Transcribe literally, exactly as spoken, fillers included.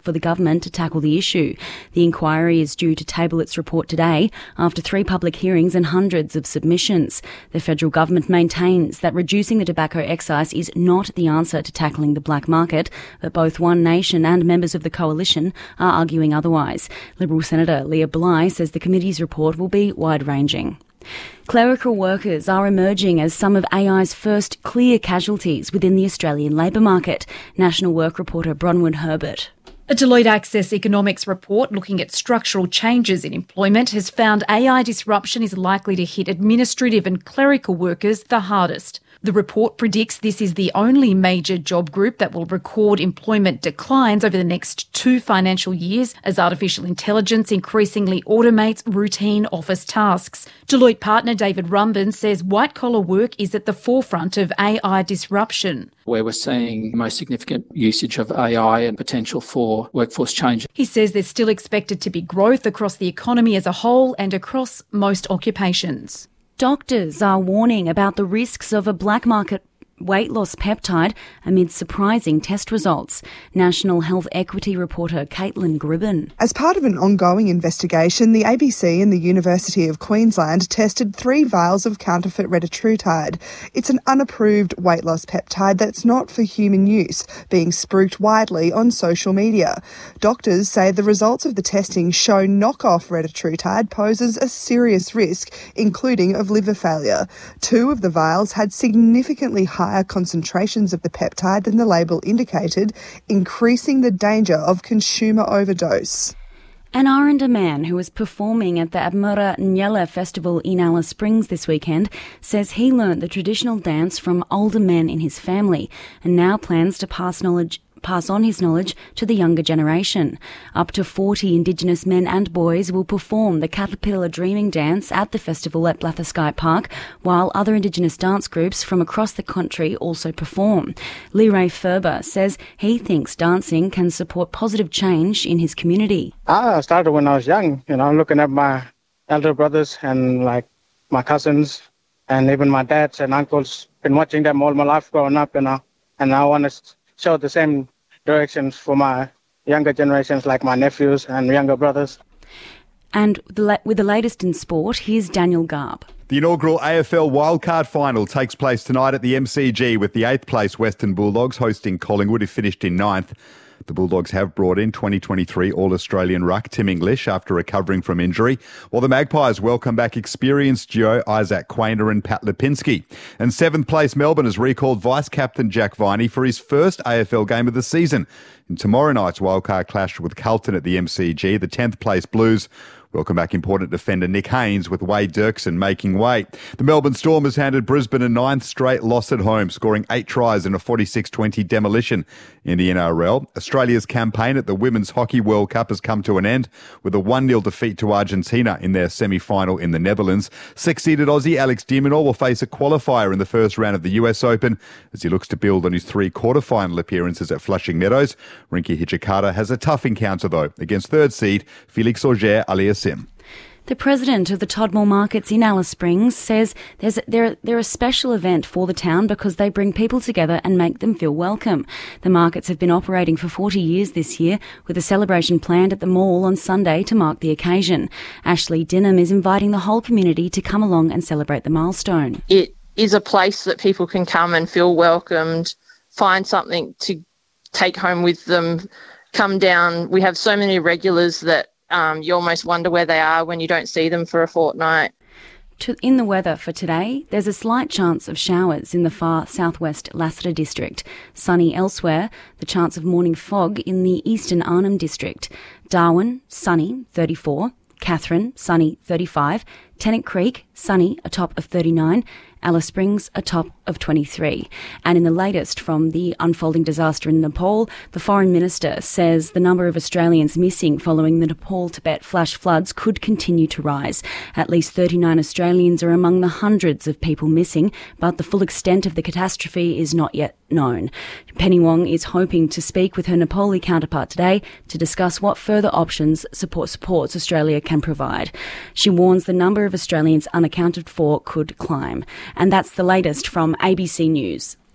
for the government to tackle the issue. The inquiry is due to table its report today after three public hearings and hundreds of submissions. The federal government maintains that reducing the tobacco excise is not the answer to tackling the black market, but both One Nation and members of the coalition are arguing otherwise. Liberal Senator Leah Bly says the committee's report will be wide-ranging. Clerical workers are emerging as some of A I's first clear casualties within the Australian labour market. National Work reporter Bronwyn Herbert. A Deloitte Access Economics report looking at structural changes in employment has found A I disruption is likely to hit administrative and clerical workers the hardest. The report predicts this is the only major job group that will record employment declines over the next two financial years as artificial intelligence increasingly automates routine office tasks. Deloitte partner David Rumben says white-collar work is at the forefront of A I disruption, where we're seeing the most significant usage of A I and potential for workforce change. He says there's still expected to be growth across the economy as a whole and across most occupations. Doctors are warning about the risks of a black market weight loss peptide amid surprising test results. National Health Equity reporter Caitlin Gribben. As part of an ongoing investigation, the A B C and the University of Queensland tested three vials of counterfeit retatrutide. It's an unapproved weight loss peptide that's not for human use, being spruiked widely on social media. Doctors say the results of the testing show knockoff retatrutide poses a serious risk, including of liver failure. Two of the vials had significantly high higher concentrations of the peptide than the label indicated, increasing the danger of consumer overdose. An Aranda man who was performing at the Abmura Nyala Festival in Alice Springs this weekend says he learnt the traditional dance from older men in his family and now plans to pass knowledge pass on his knowledge to the younger generation. Up to forty Indigenous men and boys will perform the Caterpillar Dreaming Dance at the festival at Blatherskye Park, while other Indigenous dance groups from across the country also perform. Leray Ferber says he thinks dancing can support positive change in his community. I started when I was young, you know, looking at my elder brothers and like my cousins and even my dads and uncles. Been watching them all my life growing up, you know, and I want to show the same directions for my younger generations, like my nephews and younger brothers. And with the latest in sport, here's Daniel Garb. The inaugural A F L Wildcard Final takes place tonight at the M C G with the eighth place Western Bulldogs hosting Collingwood, who finished in ninth. The Bulldogs have brought in twenty twenty-three All-Australian ruck Tim English after recovering from injury, while the Magpies welcome back experienced duo Isaac Quainer and Pat Lipinski. And seventh place Melbourne has recalled vice-captain Jack Viney for his first A F L game of the season. In tomorrow night's wildcard clash with Carlton at the M C G, the tenth place Blues welcome back important defender Nick Haynes with Wade Dirksen making way. The Melbourne Storm has handed Brisbane a ninth straight loss at home, scoring eight tries in a forty-six twenty demolition in the N R L. Australia's campaign at the Women's Hockey World Cup has come to an end with a one nil defeat to Argentina in their semi-final in the Netherlands. Six-seeded Aussie Alex de Minaur will face a qualifier in the first round of the U S Open as he looks to build on his three quarter-final appearances at Flushing Meadows. Rinky Hijikata has a tough encounter, though, against third seed Felix Auger-Aliassime. The president of the Todmore Markets in Alice Springs says there's, they're, they're a special event for the town because they bring people together and make them feel welcome. The markets have been operating for forty years this year, with a celebration planned at the mall on Sunday to mark the occasion. Ashley Dinham is inviting the whole community to come along and celebrate the milestone. It is a place that people can come and feel welcomed, find something to take home with them, come down. We have so many regulars that Um, you almost wonder where they are when you don't see them for a fortnight. To, in the weather for today, there's a slight chance of showers in the far southwest Lassiter district. Sunny elsewhere, the chance of morning fog in the eastern Arnhem district. Darwin, sunny, thirty-four. Katherine, sunny, thirty-five. Tennant Creek, sunny, a top of thirty-nine. Alice Springs, a top of twenty-three. And in the latest from the unfolding disaster in Nepal, the Foreign Minister says the number of Australians missing following the Nepal-Tibet flash floods could continue to rise. At least thirty-nine Australians are among the hundreds of people missing, but the full extent of the catastrophe is not yet known. Penny Wong is hoping to speak with her Nepali counterpart today to discuss what further options support supports Australia can provide. She warns the number of Australians unaccounted for could climb. And that's the latest from A B C News.